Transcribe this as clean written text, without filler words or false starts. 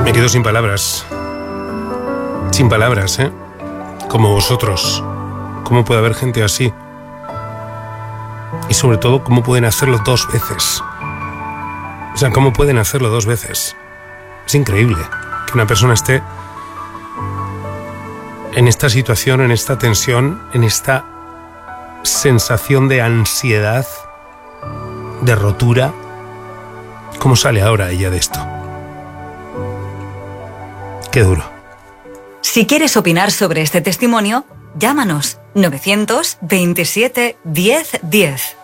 Me quedo sin palabras. Sin palabras, ¿eh? Como vosotros. ¿Cómo puede haber gente así? Y sobre todo, ¿cómo pueden hacerlo 2 veces? O sea, ¿cómo pueden hacerlo 2 veces? Es increíble que una persona esté en esta situación, en esta tensión, en esta sensación de ansiedad, de rotura. ¿Cómo sale ahora ella de esto? Qué duro. Si quieres opinar sobre este testimonio, llámanos 927 10 10.